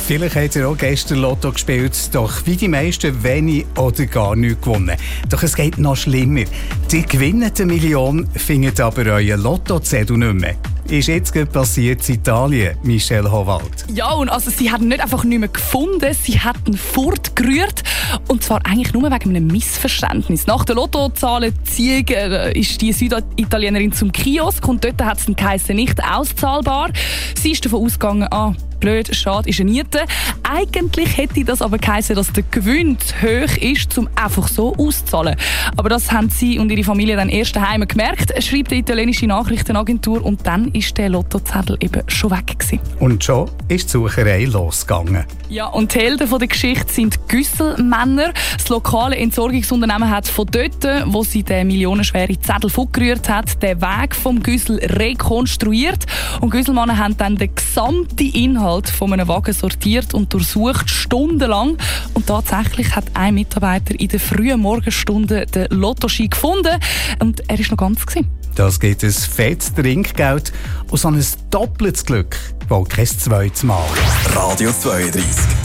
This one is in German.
Vielleicht habt ihr auch gestern Lotto gespielt, doch wie die meisten wenig oder gar nichts gewonnen. Doch es geht noch schlimmer. Die gewinnende Million findet aber euren Lottozettel nicht mehr. Ist jetzt gerade passiert in Italien, Michelle Howald. Ja, und also sie haben nicht einfach nicht mehr gefunden, sie hatten fortgerührt. Und zwar eigentlich nur wegen einem Missverständnis. Nach der Lottozahlenziehung ist die Süditalienerin zum Kiosk und dort hat es geheißen, nicht auszahlbar. Sie ist davon ausgegangen, blöd, schade, ist eine Niete. Eigentlich hätte das aber geheißen, dass der Gewinn zu hoch ist, um einfach so auszuzahlen. Aber das haben sie und ihre Familie dann erst daheim gemerkt, schreibt die italienische Nachrichtenagentur, und dann ist der Lottozettel eben schon weg gewesen. Und schon ist die Sucherei losgegangen. Ja, und die Helden der Geschichte sind Güsselmänner. Das lokale Entsorgungsunternehmen hat von dort, wo sie den millionenschweren Zettel fortgerührt hat, den Weg vom Güssel rekonstruiert. Und Güsselmänner haben dann den gesamten Inhalt von einem Wagen sortiert und durchsucht, stundenlang. Und tatsächlich hat ein Mitarbeiter in den frühen Morgenstunden den Lottoschein gefunden. Und er war noch ganz gewesen. Das gibt ein fettes Trinkgeld und so ein doppeltes Glück, wohl kein zweites Mal. Radio 32.